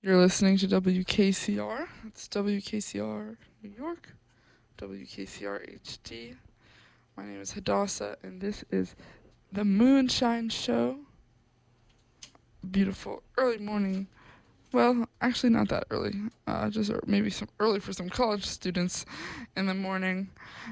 You're listening to WKCR. It's WKCR New York, WKCR HD. My name is Hadassah, and this is the Moonshine Show. Beautiful early morning. Well, actually, not that early. Maybe some early for some college students in the morning.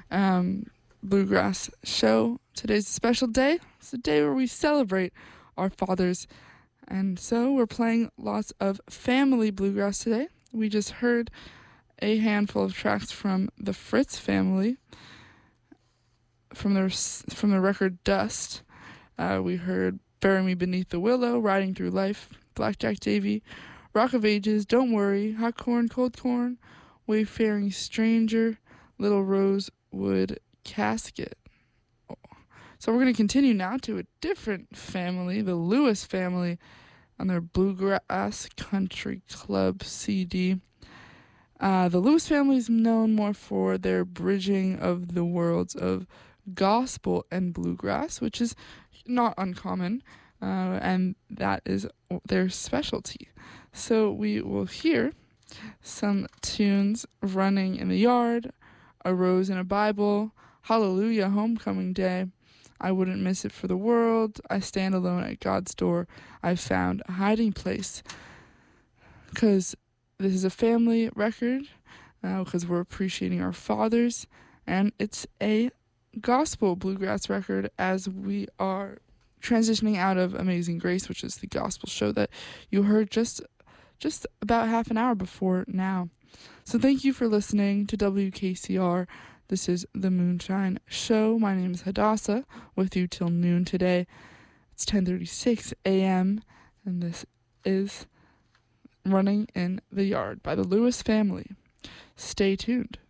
Bluegrass show. Today's a special day. It's a day where we celebrate our fathers. And so we're playing lots of family bluegrass today. We just heard a handful of tracks from the Fritz family from the record Dust. We heard Bury Me Beneath the Willow, Riding Through Life, Blackjack Davy, Rock of Ages, Don't Worry, Hot Corn, Cold Corn, Wayfaring Stranger, Little Rosewood Casket. So we're going to continue now to a different family, the Lewis family, on their Bluegrass Country Club CD. The Lewis family is known more for their bridging of the worlds of gospel and bluegrass, which is not uncommon, and that is their specialty. So we will hear some tunes, Running in the Yard, A Rose in a Bible, Hallelujah, Homecoming Day, I Wouldn't Miss It for the World, I Stand Alone at God's Door, I've Found a Hiding Place. Because this is a family record, because we're appreciating our fathers, and it's a gospel bluegrass record as we are transitioning out of Amazing Grace, which is the gospel show that you heard just about half an hour before now. So thank you for listening to WKCR. This is the Moonshine Show. My name is Hadassah, with you till noon today. It's 10:36 a.m., and this is Running in the Yard by the Lewis family. Stay tuned.